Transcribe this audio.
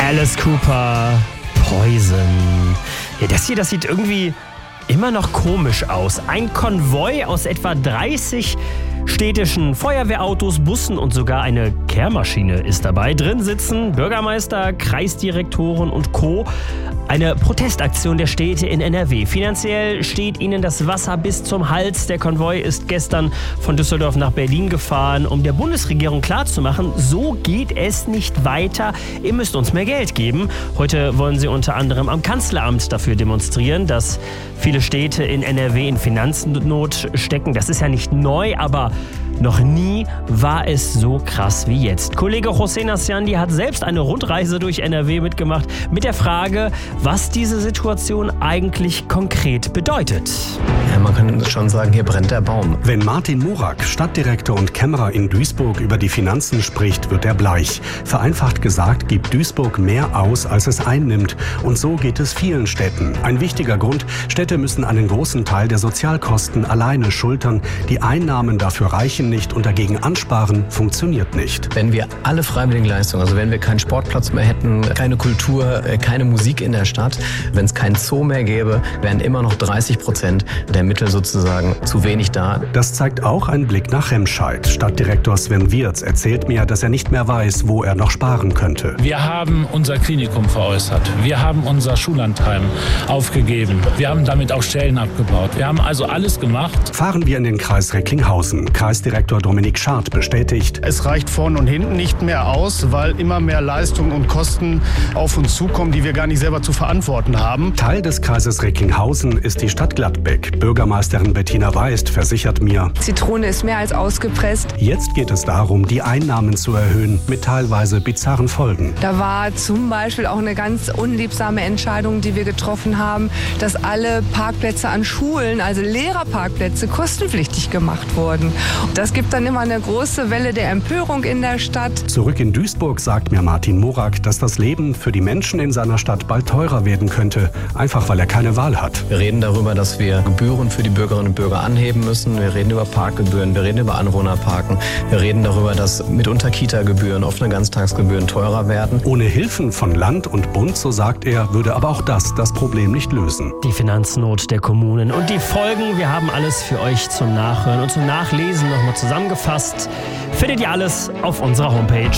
Alice Cooper, Poison. Ja, das sieht irgendwie immer noch komisch aus. Ein Konvoi aus etwa 30 städtischen Feuerwehrautos, Bussen und sogar eine Kehrmaschine ist dabei. Drin sitzen Bürgermeister, Kreisdirektoren und Co. Eine Protestaktion der Städte in NRW. Finanziell steht ihnen das Wasser bis zum Hals. Der Konvoi ist gestern von Düsseldorf nach Berlin gefahren, um der Bundesregierung klarzumachen, so geht es nicht weiter. Ihr müsst uns mehr Geld geben. Heute wollen sie unter anderem am Kanzleramt dafür demonstrieren, dass viele Städte in NRW in Finanznot stecken. Das ist ja nicht neu, aber noch nie war es so krass wie jetzt. Kollege Hossein Asyandi hat selbst eine Rundreise durch NRW mitgemacht mit der Frage, was diese Situation eigentlich konkret bedeutet. Ja, man kann schon sagen, hier brennt der Baum. Wenn Martin Morak, Stadtdirektor und Kämmerer in Duisburg, über die Finanzen spricht, wird er bleich. Vereinfacht gesagt, gibt Duisburg mehr aus, als es einnimmt. Und so geht es vielen Städten. Ein wichtiger Grund, Städte müssen einen großen Teil der Sozialkosten alleine schultern. Die Einnahmen dafür reichen nicht und dagegen ansparen funktioniert nicht. Wenn wir alle freiwilligen Leistungen, also wenn wir keinen Sportplatz mehr hätten, keine Kultur, keine Musik in der Stadt, wenn es keinen Zoo mehr gäbe, wären immer noch 30% der Mittel sozusagen zu wenig da. Das zeigt auch ein Blick nach Remscheid. Stadtdirektor Sven Wirz erzählt mir, dass er nicht mehr weiß, wo er noch sparen könnte. Wir haben unser Klinikum veräußert. Wir haben unser Schullandheim aufgegeben. Wir haben damit auch Stellen abgebaut. Wir haben also alles gemacht. Fahren wir in den Kreis Recklinghausen. Kreisdirektor Dominik Schardt bestätigt: Es reicht vorn und hinten nicht mehr aus, weil immer mehr Leistungen und Kosten auf uns zukommen, die wir gar nicht selber zu verantworten haben. Teil des Kreises Recklinghausen ist die Stadt Gladbeck. Bürgermeisterin Bettina Weist versichert mir: Zitrone ist mehr als ausgepresst. Jetzt geht es darum, die Einnahmen zu erhöhen, mit teilweise bizarren Folgen. Da war zum Beispiel auch eine ganz unliebsame Entscheidung, die wir getroffen haben, dass alle Parkplätze an Schulen, also Lehrerparkplätze, kostenpflichtig gemacht wurden. Das gibt dann immer eine große Welle der Empörung in der Stadt. Zurück in Duisburg sagt mir Martin Morak, dass das Leben für die Menschen in seiner Stadt bald teurer werden könnte, einfach weil er keine Wahl hat. Wir reden darüber, dass wir Gebühren für die Bürgerinnen und Bürger anheben müssen. Wir reden über Parkgebühren, wir reden über Anwohnerparken. Wir reden darüber, dass mitunter Kita-Gebühren, offene Ganztagsgebühren teurer werden. Ohne Hilfen von Land und Bund, so sagt er, würde aber auch das Problem nicht lösen. Die Finanznot der Kommunen und die Folgen, wir haben alles für euch zum Nachhören und zum Nachlesen nochmal zusammengefasst. Findet ihr alles auf unserer Homepage.